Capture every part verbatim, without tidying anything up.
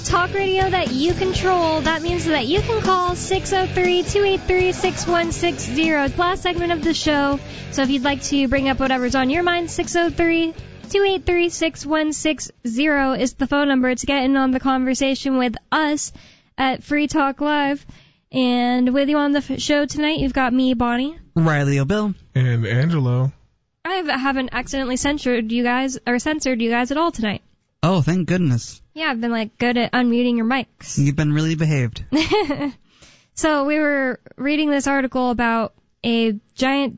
Talk radio that you control. That means that you can call six oh three, two eight three, six one six zero. It's the last segment of the show. So if you'd like to bring up whatever's on your mind, six oh three, two eight three, six one six zero is the phone number to get in on the conversation with us at Free Talk Live. And with you on the show tonight, you've got me, Bonnie. Riley O'Bill. And Angelo. I haven't accidentally censored you guys, or censored you guys at all tonight. Oh, thank goodness. Yeah, I've been, like, good at unmuting your mics. You've been really behaved. So we were reading this article about a giant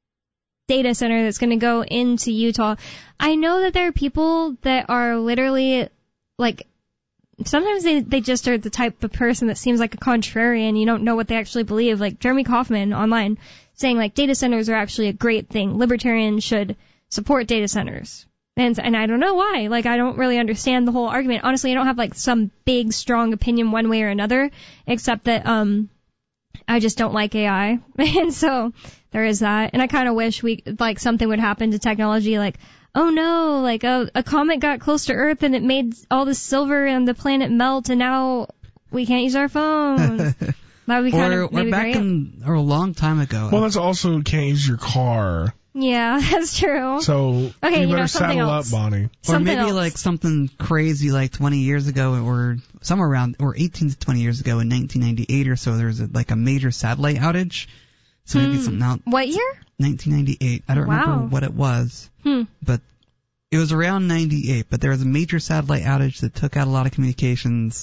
data center that's going to go into Utah. I know that there are people that are literally, like, sometimes they, they just are the type of person that seems like a contrarian. You don't know what they actually believe. Like Jeremy Kauffman online saying, like, data centers are actually a great thing. Libertarians should support data centers. And, and I don't know why. Like, I don't really understand the whole argument. Honestly, I don't have, like, some big, strong opinion one way or another, except that um, I just don't like A I. And so there is that. And I kind of wish we, like, something would happen to technology, like, oh, no, like, a, a comet got close to Earth and it made all the silver on the planet melt, and now we can't use our phone. That would be kind or, of maybe or back great. in, or a long time ago. Well, that's also can't use your car. Yeah, that's true. So okay, you you better know, saddle else. up, Bonnie. Or Something maybe else. like something crazy like twenty years ago, or somewhere around, or eighteen to twenty years ago in nineteen ninety-eight or so, there was a, like a major satellite outage. So maybe Hmm. something out. What year? nineteen ninety-eight. I don't Wow. remember what it was. Hmm. But it was around ninety-eight, but there was a major satellite outage that took out a lot of communications,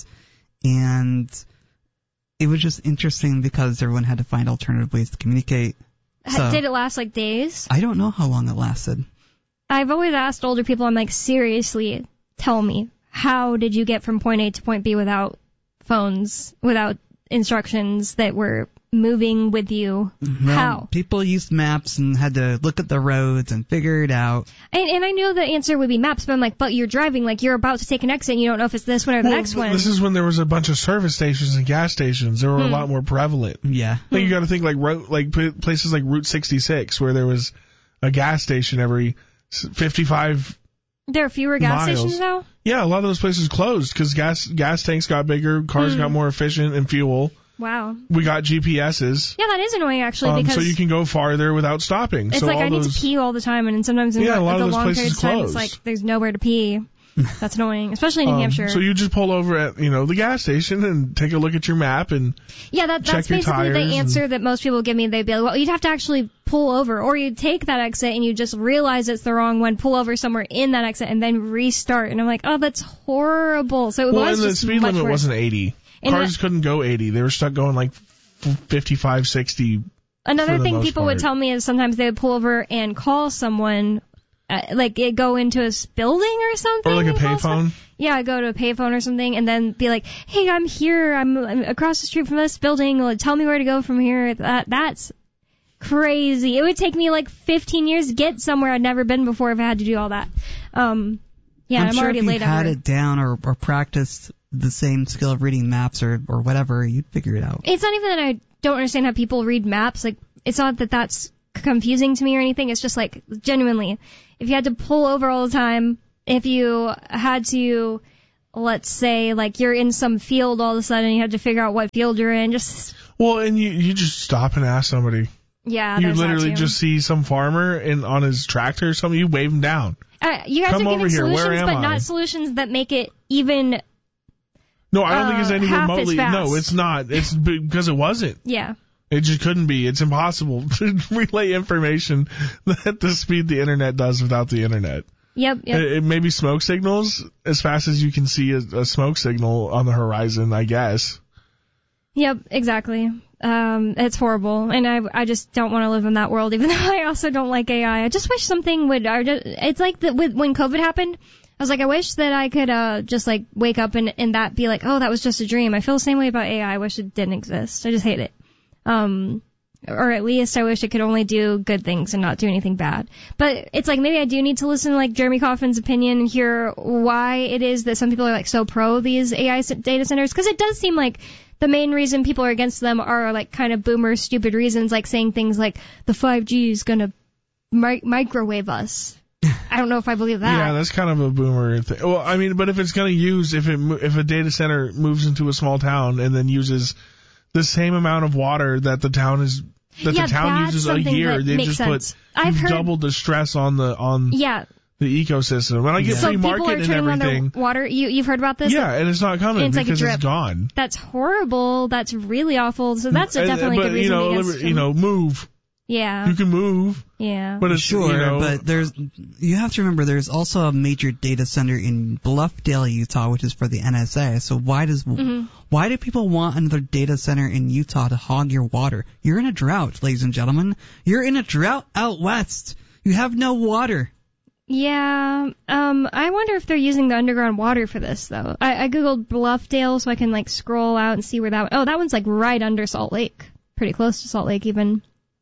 and it was just interesting because everyone had to find alternative ways to communicate. So, Did it last, like, days? I don't know how long it lasted. I've always asked older people, I'm like, seriously, tell me, how did you get from point A to point B without phones, without instructions that were moving with you? Well, How? People used maps and had to look at the roads and figure it out. And, and I knew the answer would be maps, but I'm like, but you're driving, like, you're about to take an exit, and you don't know if it's this one or the Well, next one. This is when there was a bunch of service stations and gas stations. They were Hmm. a lot more prevalent. Yeah. I think you got to think like ro- like p- places like Route sixty-six, where there was a gas station every s- fifty-five. There are fewer gas miles. stations now? Yeah, a lot of those places closed because gas gas tanks got bigger, cars Hmm. got more efficient in fuel. Wow. We got G P S's. Yeah, that is annoying, actually, Um, because so you can go farther without stopping. it's so like all I need those, to pee all the time, and sometimes in Yeah, a the, lot of the those long places period of time, it's closed. like there's nowhere to pee. That's annoying, especially in New um, Hampshire. So you just pull over at you know the gas station and take a look at your map and Yeah, that, check that's your basically the tires answer that most people give me. They'd be like, well, you'd have to actually pull over, or you'd take that exit and you just realize it's the wrong one, pull over somewhere in that exit, and then restart. And I'm like, oh, that's horrible. So it well, was and the just speed much limit worse. wasn't eighty. And Cars that- couldn't go eighty. They were stuck going like fifty-five, sixty. Another for the thing most people would part. tell me is sometimes they would pull over and call someone, uh, like it go into a s- building or something. Or like a and call some- payphone. Yeah, go to a payphone or something, and then be like, "Hey, I'm here. I'm, I'm across the street from this building. Like, tell me where to go from here." That that's crazy. It would take me like fifteen years to get somewhere I'd never been before if I had to do all that. Um, yeah, I'm, I'm, sure already if you late. had over. it down or, or practiced the same skill of reading maps or, or whatever, you'd figure it out. It's not even that I don't understand how people read maps. Like, it's not that that's confusing to me or anything. It's just like, genuinely, if you had to pull over all the time, if you had to, let's say, like, you're in some field all of a sudden, you had to figure out what field you're in, just, Well, and you you just stop and ask somebody. yeah, You there's that literally too. just see some farmer in on his tractor or something. You wave him down. Uh, you guys Come are giving over here. Where solutions, am but I? not solutions that make it even, No, I don't think it's Uh, any half as remotely. fast. No, it's not. It's because it wasn't. yeah. It just couldn't be. It's impossible to relay information at the speed the internet does without the internet. Yep, yep. It, it may be smoke signals as fast as you can see a, a smoke signal on the horizon, I guess. Yep, exactly. Um, it's horrible, and I, I just don't want to live in that world, even though I also don't like A I. I just wish something would, I just, it's like the, with, when COVID happened, I was like, I wish that I could, uh, just like wake up and, and that be like, oh, that was just a dream. I feel the same way about A I. I wish it didn't exist. I just hate it. Um, or at least I wish it could only do good things and not do anything bad. But it's like, maybe I do need to listen to like Jeremy Kauffman's opinion and hear why it is that some people are like so pro these A I data centers. Cause it does seem like the main reason people are against them are like kind of boomer stupid reasons, like saying things like the five G is gonna mi- microwave us. I don't know if I believe that. Yeah, that's kind of a boomer thing. Well, I mean, but if it's going to use, if it if a data center moves into a small town and then uses the same amount of water that the town is that yeah, the town that's uses a something year, that they makes just sense. put I've you've heard, doubled the stress on the on yeah. the ecosystem. When I get So free people market are and turning everything, on their water. You you've heard about this? yeah, and it's not coming And it's like a because drip. it's gone. That's horrible. That's really awful. So that's a And- definitely a but good reason you know, to be liber- against you know, move. Yeah. You can move, Yeah. but it's Sure, you know, but there's you have to remember there's also a major data center in Bluffdale, Utah, which is for the N S A. So why does Mm-hmm. why do people want another data center in Utah to hog your water? You're in a drought, ladies and gentlemen. You're in a drought out west. You have no water. Yeah. Um, I wonder if they're using the underground water for this, though. I, I googled Bluffdale so I can, like, scroll out and see where that one... Oh, that one's, like, right under Salt Lake. Pretty close to Salt Lake, even.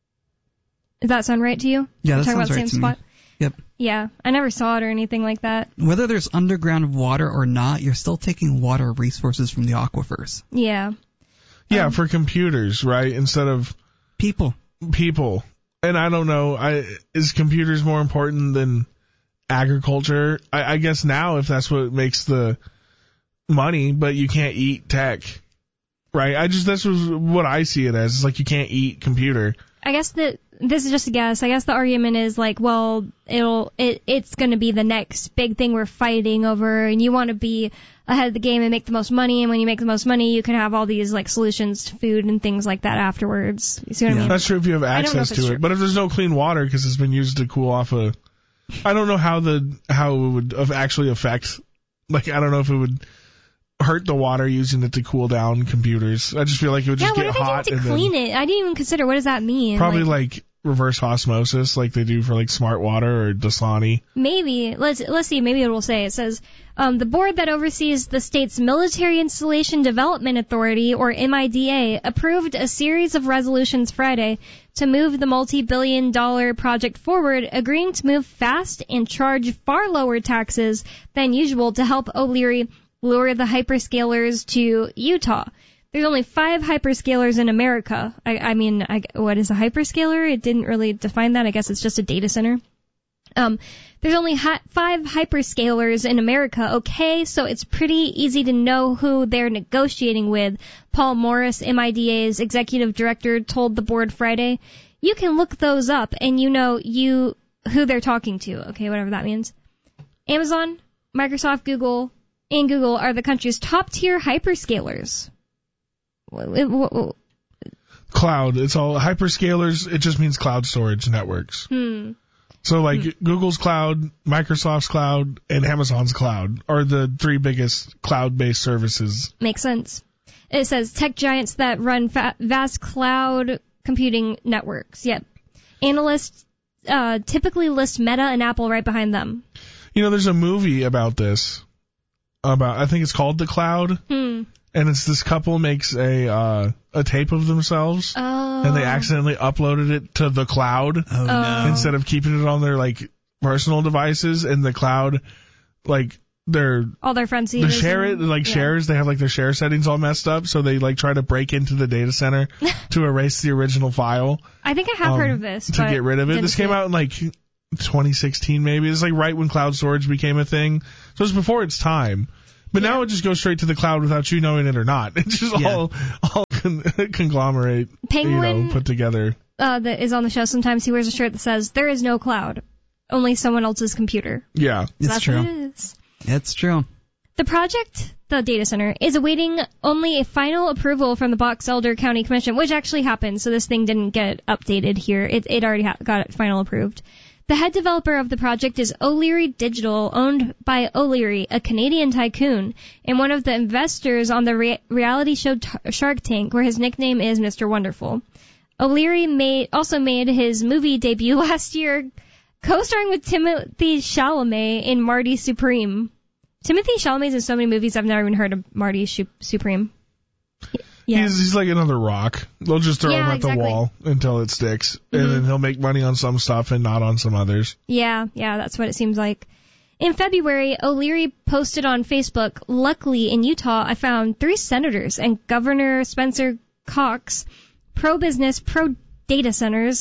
Does that sound right to you? Yeah, We're that talking sounds about the right same to me. spot? Yep. Yeah. I never saw it or anything like that. Whether there's underground water or not, you're still taking water resources from the aquifers. Yeah. yeah, um, for computers, right? Instead of People. people. And I don't know, I is computers more important than agriculture? I, I guess now, if that's what makes the money, but you can't eat tech, right? I just, this was what I see it as. It's like you can't eat computer. I guess that this is just a guess. I guess the argument is like, well, it'll it it's going to be the next big thing we're fighting over, and you want to be ahead of the game and make the most money. And when you make the most money, you can have all these like solutions to food and things like that afterwards. You see what Yeah. I mean? That's true if you have I don't know access if it's to true. it. But if there's no clean water because it's been used to cool off a, I don't know how the how it would of actually affect. Like I don't know if it would hurt the water using it to cool down computers. I just feel like it would Yeah, just what get are they hot doing and to then clean it? I didn't even consider. What does that mean? probably Like, like reverse osmosis, like they do for like Smart Water or Dasani. maybe let's let's see. Maybe it will say. It says um, the board that oversees the state's Military Installation Development Authority, or M I D A, approved a series of resolutions Friday to move the multi-billion dollar project forward, agreeing to move fast and charge far lower taxes than usual to help O'Leary lure the hyperscalers to Utah. There's only five hyperscalers in America. I, I mean, I, what is a hyperscaler? It didn't really define that. I guess it's just a data center. Um, there's only hi- five hyperscalers in America. Okay, so it's pretty easy to know who they're negotiating with. Paul Morris, M I D A's executive director, told the board Friday, "You can look those up and you know you who they're talking to." Okay, whatever that means. Amazon, Microsoft, Google, and Google are the country's top-tier hyperscalers. Cloud. It's all hyperscalers. It just means cloud storage networks. Hmm. So like Google's cloud, Microsoft's cloud, and Amazon's cloud are the three biggest cloud-based services. Makes sense. It says tech giants that run fa- vast cloud computing networks. Yep. Analysts uh, typically list Meta and Apple right behind them. You know, there's a movie about this. About I think it's called The Cloud. Hmm. And it's this couple makes a uh, a tape of themselves, Oh. and they accidentally uploaded it to the cloud Oh, no. instead of keeping it on their like personal devices. And the cloud, like their All their friends see the it. share it like Yeah. shares, they have like their share settings all messed up, so they like try to break into the data center to erase the original file I think I have um, heard of this. to but get rid of it. didn't This came see out in like twenty sixteen maybe. It's like right when cloud storage became a thing, so it's before its time. But now it just goes straight to the cloud without you knowing it or not. It's just Yeah. all all con- conglomerate, Penguin, you know, put together. uh, that is on the show. Sometimes he wears a shirt that says, "There is no cloud, only someone else's computer." Yeah. So It's that's true. what it is. It's true. The project, the data center, is awaiting only a final approval from the Box Elder County Commission, which actually happened, so this thing didn't get updated here. It, it already ha- got it final approved. The head developer of the project is O'Leary Digital, owned by O'Leary, a Canadian tycoon, and one of the investors on the re- reality show T- Shark Tank, where his nickname is Mister Wonderful. O'Leary made, also made his movie debut last year, co-starring with Timothy Chalamet in Marty Supreme. Timothy Chalamet's in so many movies, I've never even heard of Marty Shu- Supreme. Yeah. He's, he's like another rock. They'll just throw Yeah, him at exactly. the wall until it sticks. Mhm. And then he'll make money on some stuff and not on some others. Yeah, yeah, that's what it seems like. In February, O'Leary posted on Facebook, "Luckily in Utah, I found three senators and Governor Spencer Cox, pro-business, pro-data centers,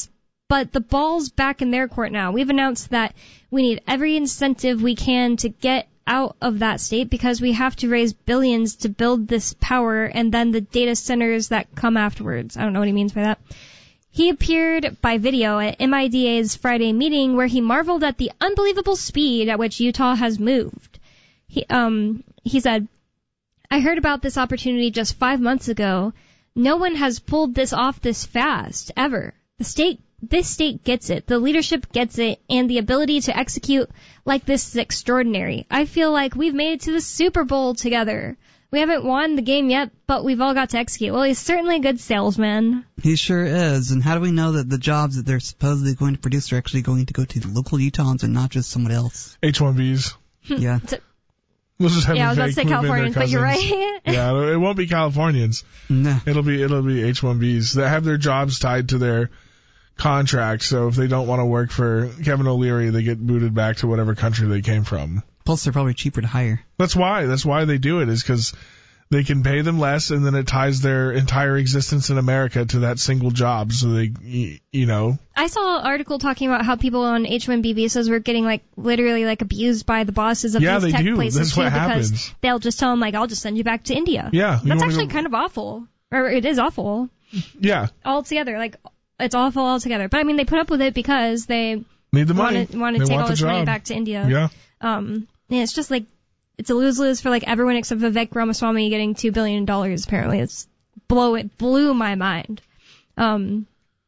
but the ball's back in their court now. We've announced that we need every incentive we can to get out of that state because we have to raise billions to build this power and then the data centers that come afterwards. I don't know what he means by that. He appeared by video at M I D A's Friday meeting where he marveled at the unbelievable speed at which Utah has moved. He, um, he said, I heard about this opportunity just five months ago. No one has pulled this off this fast, ever. The state, this state gets it. The leadership gets it. And the ability to execute like this is extraordinary. I feel like we've made it to the Super Bowl together. We haven't won the game yet, but we've all got to execute. Well, he's certainly a good salesman. He sure is. And how do we know that the jobs that they're supposedly going to produce are actually going to go to the local Utahns and not just someone else? H one Bs. Yeah. We'll just have yeah, I was about to fake say move in Californians, their but you're cousins. right. Yeah, it won't be Californians. No. It'll be it'll be H one Bs that have their jobs tied to their contract. So if they don't want to work for Kevin O'Leary, they get booted back to whatever country they came from. Plus, they're probably cheaper to hire. That's why. That's why they do it, is because they can pay them less, and then it ties their entire existence in America to that single job. So they, you know. I saw an article talking about how people on H one B visas were getting like literally like abused by the bosses of Yeah, these they tech do. places That's too, what because happens. they'll just tell them like, "I'll just send you back to India." Yeah, you that's wanna actually go- kind of awful, or it is awful Yeah. altogether. Like it's awful altogether. But I mean, they put up with it because they Need the money. want to want to They take want all the this money job. back to India. Yeah. Um, and it's just like it's a lose-lose for like everyone except Vivek Ramaswamy getting two billion dollars. Apparently, it's blow it blew my mind. Um,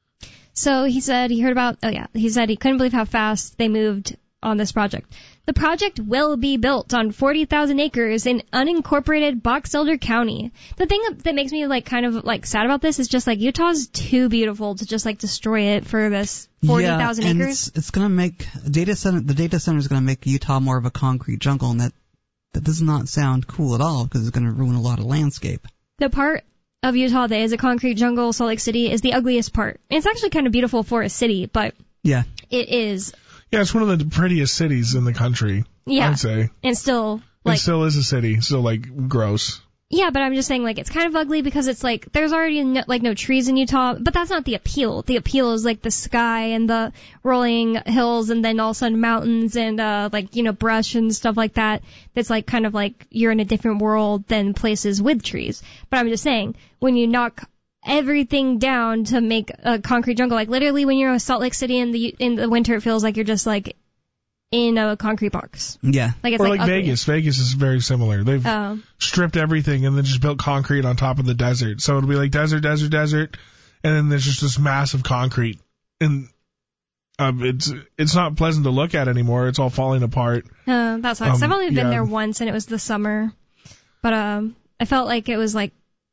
so he said he heard about. Oh yeah, he said he couldn't believe how fast they moved on this project. The project will be built on forty thousand acres in unincorporated Box Elder County. The thing that makes me like kind of like sad about this is just like Utah's too beautiful to just like destroy it for this forty thousand yeah, and acres. It's, it's going to make data center. The data center is going to make Utah more of a concrete jungle, and that that does not sound cool at all because it's going to ruin a lot of landscape. The part of Utah that is a concrete jungle, Salt Lake City, is the ugliest part. It's actually kind of beautiful for a city, but Yeah. it is. Yeah, it's one of the prettiest cities in the country. Yeah. I'd say. And still, It like, still is a city. Still like gross. yeah, but I'm just saying, like, it's kind of ugly because it's like, there's already no, like no trees in Utah, but that's not the appeal. The appeal is like the sky and the rolling hills and then all of a sudden mountains and, uh, like, you know, brush and stuff like that. That's like kind of like you're in a different world than places with trees. But I'm just saying, when you knock everything down to make a concrete jungle, like literally when you're in Salt Lake City in the, in the winter, it feels like you're just like in a concrete box. Yeah. Like it's or like, like ugly. Vegas. Vegas is very similar. They've Oh. stripped everything and then just built concrete on top of the desert. So it'll be like desert, desert, desert, and then there's just this massive concrete. And um, it's it's not pleasant to look at anymore. It's all falling apart. Uh, that sucks. Um, I've only been yeah. there once, and it was the summer. But um, I felt like it was like,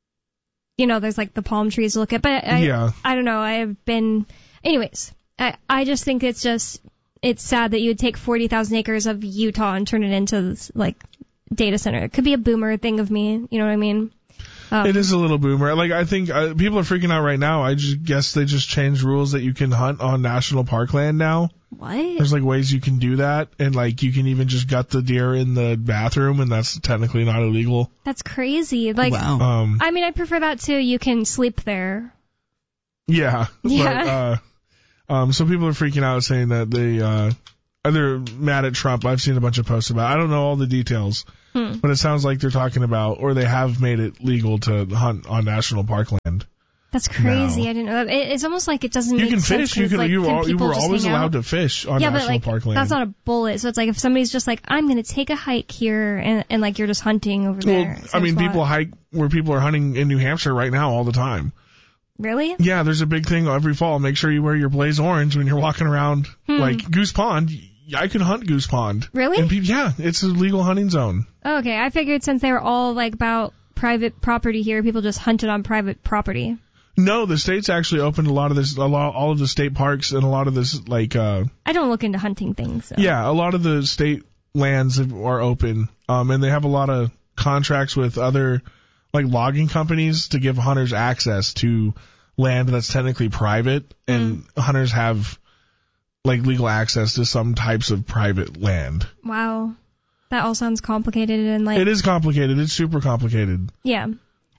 you know, there's like the palm trees to look at. But I, Yeah. I don't know. I have been, anyways. I I just think it's just it's sad that you would take forty thousand acres of Utah and turn it into this, like data center. It could be a boomer thing of me. You know what I mean? Um, It is a little boomer. Like, I think uh, people are freaking out right now. I just guess they just changed rules that you can hunt on national park land now. What? There's like ways you can do that, and like you can even just gut the deer in the bathroom, and that's technically not illegal. That's crazy. Like, Wow. Um, I mean, I prefer that too. You can sleep there. yeah. Yeah. But, uh, um, so people are freaking out saying that they, uh, they're mad at Trump. I've seen a bunch of posts about it. I don't know all the details, Hmm. but it sounds like they're talking about, or they have made it legal to hunt on national park land. That's crazy. No. I didn't know that. It, it's almost like it doesn't You make can sense. fish. You 'cause, can. like, you, can were, you people were just always hang out? allowed to fish on Yeah, but national like park land. that's not a bullet. So it's like if somebody's just like, I'm gonna take a hike here, and and like you're just hunting over well, there. I mean, Same people spot. hike where people are hunting in New Hampshire right now all the time. Really? Yeah, there's a big thing every fall. Make sure you wear your Blaze Orange when you're walking around. Hmm. Like Goose Pond, I could hunt Goose Pond. Really? And people, yeah, it's a legal hunting zone. Oh, okay, I figured since they were all like about private property here, people just hunted on private property. No, the state's actually opened a lot of this, a lot, all of the state parks and a lot of this, like, uh, I don't look into hunting things. So. yeah, a lot of the state lands are open, um, and they have a lot of contracts with other, like, logging companies to give hunters access to land that's technically private, and Mm. hunters have, like, legal access to some types of private land. Wow, that all sounds complicated and like. It is complicated. It's super complicated. Yeah.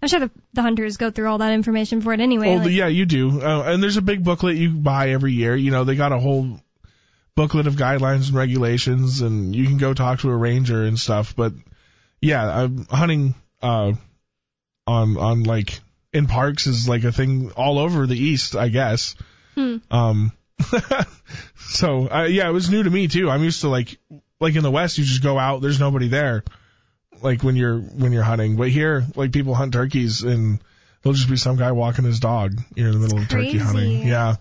I'm sure the, the hunters go through all that information for it anyway. Well, like, yeah, you do. Uh, and there's a big booklet you buy every year. You know, they got a whole booklet of guidelines and regulations, and you can go talk to a ranger and stuff. But yeah, I'm hunting uh, on on like in parks is like a thing all over the East, I guess. Hmm. Um, so uh, yeah, it was new to me too. I'm used to like like in the West, you just go out, there's nobody there. Like when you're when you're hunting, but here, like people hunt turkeys and there'll just be some guy walking his dog. You're in the middle of turkey hunting. Yeah.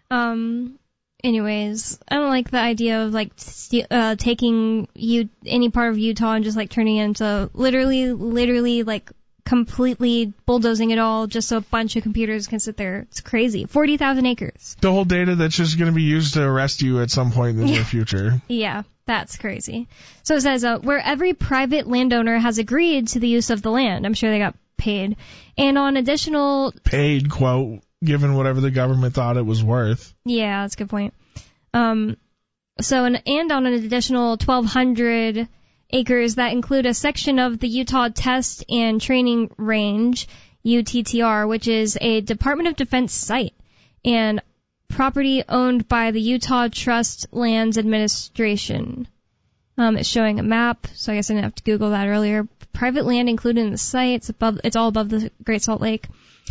Um. Anyways, I don't like the idea of like st- uh, taking you any part of Utah and just like turning it into literally, literally like completely bulldozing it all just so a bunch of computers can sit there. It's crazy. Forty thousand acres. The whole data that's just going to be used to arrest you at some point in the near future. Yeah. That's crazy. So it says, uh, where every private landowner has agreed to the use of the land. I'm sure they got paid. And on additional... Paid, quote, given whatever the government thought it was worth. Yeah, that's a good point. Um, so, an, and on an additional twelve hundred acres that include a section of the Utah Test and Training Range, U T T R, which is a Department of Defense site. And property owned by the Utah Trust Lands Administration. Um, it's showing a map, so I guess I didn't have to Google that earlier. Private land included in the site. It's above. It's all above the Great Salt Lake.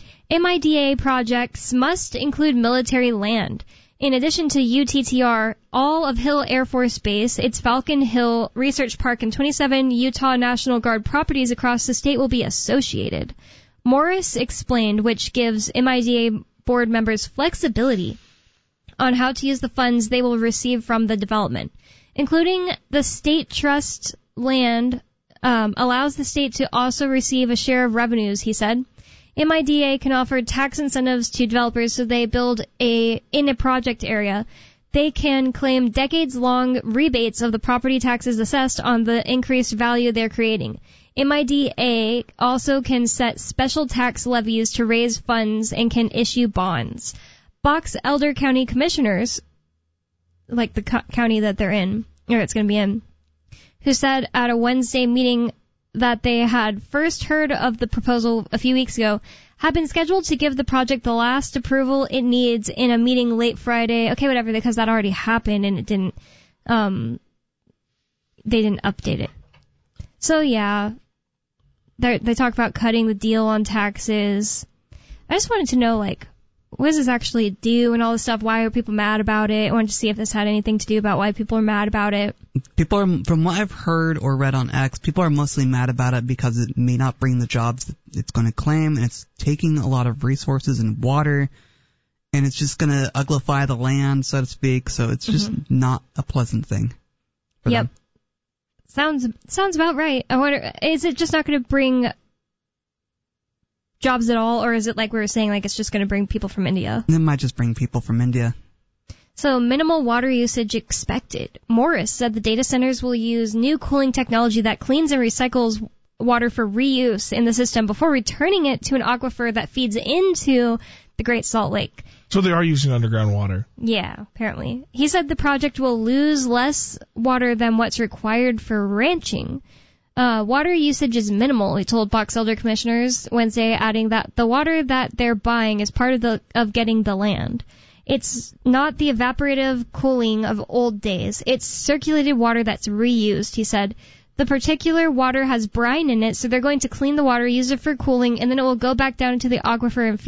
M I D A projects must include military land. In addition to U T T R, all of Hill Air Force Base, its Falcon Hill Research Park, and twenty-seven Utah National Guard properties across the state will be associated. Morris explained, which gives M I D A board members flexibility on how to use the funds they will receive from the development, including the state trust land um, allows the state to also receive a share of revenues, he said. M I D A can offer tax incentives to developers so they build a in a project area. They can claim decades-long rebates of the property taxes assessed on the increased value they're creating. M I D A also can set special tax levies to raise funds and can issue bonds. Box Elder County Commissioners, like the co- county that they're in, or it's going to be in, who said at a Wednesday meeting that they had first heard of the proposal a few weeks ago, have been scheduled to give the project the last approval it needs in a meeting late Friday. Okay, whatever, because that already happened and it didn't, um, they didn't update it. So yeah, they they talk about cutting the deal on taxes. I just wanted to know, like, what does this actually do and all this stuff? Why are people mad about it? I wanted to see if this had anything to do about why people are mad about it. People are, from what I've heard or read on X, people are mostly mad about it because it may not bring the jobs that it's going to claim, and it's taking a lot of resources and water, and it's just going to uglify the land, so to speak, so it's just mm-hmm. not a pleasant thing for Yep. them. Sounds, sounds about right. I wonder, is it just not going to bring jobs at all, or is it like we were saying, like it's just going to bring people from India? It might just bring people from India. So minimal water usage expected. Morris said the data centers will use new cooling technology that cleans and recycles water for reuse in the system before returning it to an aquifer that feeds into the Great Salt Lake. So they are using underground water. Yeah, apparently. He said the project will lose less water than what's required for ranching. Uh, water usage is minimal, he told Box Elder commissioners Wednesday, adding that the water that they're buying is part of the of getting the land. It's not the evaporative cooling of old days. It's circulated water that's reused, he said. The particular water has brine in it, so they're going to clean the water, use it for cooling, and then it will go back down into the aquifer and